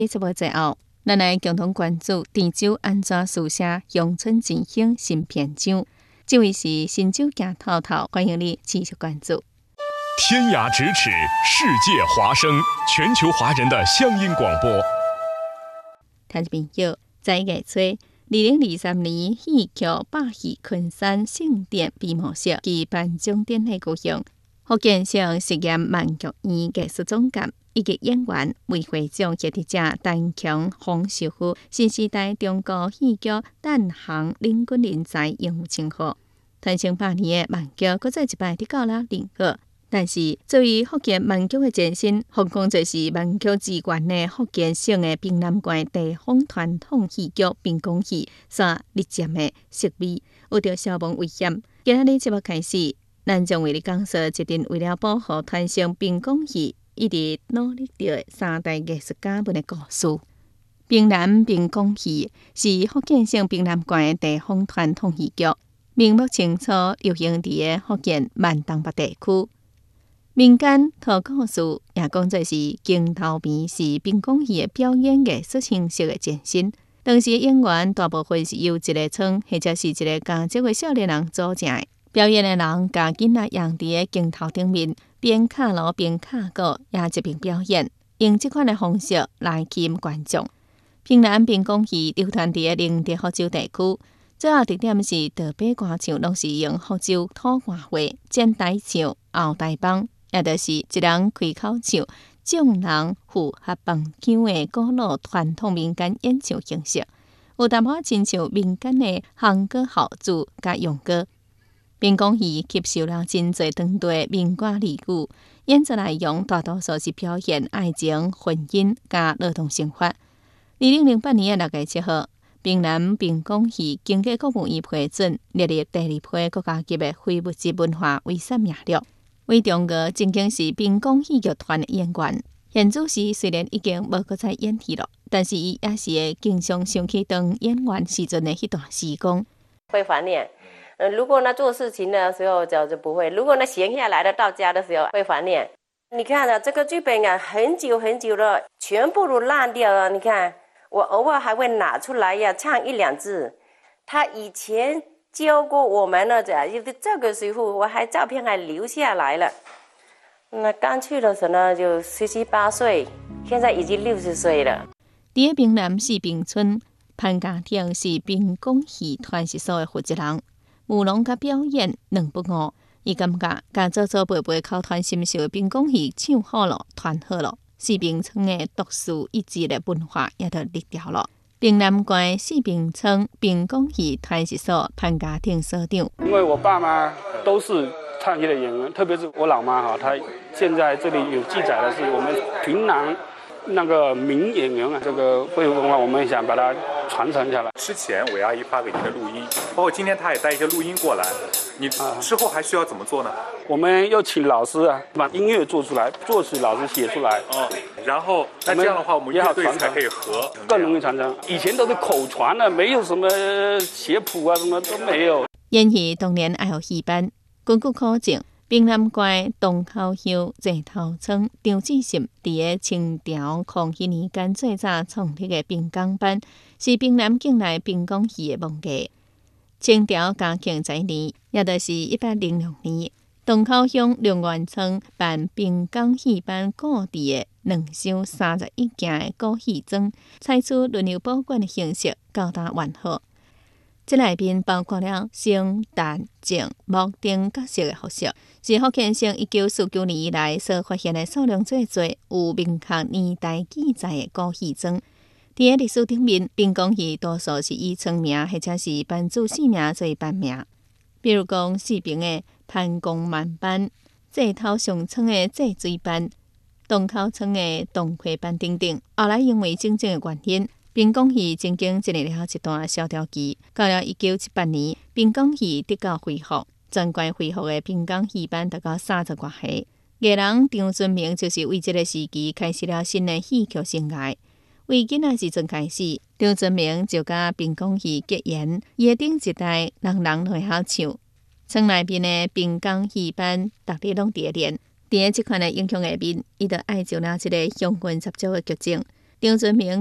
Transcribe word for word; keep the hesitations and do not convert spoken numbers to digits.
节目最后，咱来共同关注郑州安怎书写乡村振兴新篇章。这位是新州行透透，欢迎你继续关注。 天涯咫尺，世界华声，全球华人的乡音广播。 听众朋友，在月初，二零二三年戏剧百戏昆山盛典闭幕式暨颁奖典礼举行，福建省实验慢剧院艺术总监以及演员为会长协力者陈强、洪秀虎新时代中国戏剧诞行领军人才荣誉称号。传承百年的慢剧，搁再一摆得到了认可。但是，作为福建慢剧的前身，香港就是慢剧资源的福建省的屏南县地方传统戏剧并讲戏所日渐的式微，有着消亡危险。今仔日节目开始，咱将为你讲述一阵为了保护传承并讲戏，一直努力着的三代艺术家们的故事。屏南并讲戏是福建省屏南县的地方传统戏剧，名目清楚，流行伫个福建闽东北地区。民间讨故事也讲做是镜头边是并讲戏的表演艺术形式的前身。当时的演员大部分是由一个村或者是一个家族的少年人组成的。表演的人甲囡仔用伫个镜头顶面，边卡锣边卡鼓，也一边表演，用这款的方式来吸引观众。屏南并讲戏流传伫个宁德福州地区。主要特点是台北歌唱拢是用福州土话话、简台唱、后台帮，也就是一人开口唱，众人附和帮腔的古老传统民间演唱形式，有淡薄亲像民间的行歌号子甲用歌。并讲戏吸收了真侪当地民歌俚语，演出内容大多数是表现爱情、婚姻甲劳动生活。二零零八年的六月七号，屏南并讲戏经过国务院批准，列入第二批国家级的非物质文化遗产名录。为中国曾经是并讲戏剧团的演员，现主时虽然已经无搁再演戏了，但是伊也是会经常想起当演员时阵的迄段时光。 会怀念。呃，如果呢做事情的时候就就不会，如果呢闲下来的到家的时候会怀念。你看啊，这个剧本啊，很久很久了，全部都烂掉了。你看，我偶尔还会拿出来呀，唱一两字。他以前教过我们了，这这个时候我还照片还留下来了。那刚去的时候呢，就十七八岁，现在已经六十岁了。 伫个屏南市滨村，潘家庭是并讲戏团是所的负责人。舞龙甲表演两不误，伊感觉甲祖祖辈辈口传心授的并讲戏唱好了、传好了，四平村的独树一帜的文化也就立掉了。屏南县四平村并讲戏团是所潘家庭所长。 因为我爸妈都是唱戏的演员，特别是我老妈哈，她现在这里有记载的是我们屏南那个名演员啊，这个绘画文化，我们想把它传承下来。 之前韦阿姨发给您的录音，包括今天她也带一些录音过来，你之后还需要怎么做呢？ 我们要请老师啊，把音乐做出来，作曲老师写出来。 哦，然后那这样的话，我们乐队才可以合， 更容易传承。以前都是口传的，没有什么写谱啊，什么都没有。 演戏当然爱有戏班，根据考证。屏南县东口乡日头村张志信伫个清朝康熙年间最早创立的并讲班，是屏南境内并讲戏的梦艺。清朝嘉庆十一年，也就是一八零六年，东口乡龙源村办并讲戏班故地的两箱三十一件的古戏庄，采取轮流保管的形式，交达完好。这内面包括了生、旦、净、木等角色的服饰，是福建省一九四九年以来所发现的数量最多、有明确年代记载的古戏庄。伫个历史顶面，并讲戏多数是以村名或者是班主姓名作为班名，比如讲四平的潘公万班、这头上村的这水班、东口村的东溪班等等。后来因为种种的原因，并讲戏曾经经历了一段萧条期，到了一九七八年，并讲戏得到恢复，全县恢复的并讲戏班达到三十多下。艺人张尊明就是为这个时期开始了新的戏剧生涯。为囡仔时阵开始，张尊明就甲并讲戏结缘，伊的顶一代人人都会晓唱。村内边的并讲戏班，逐日拢伫练。伫个即款的影响下面，伊就爱上了一个乡村十足的剧情。 张尊明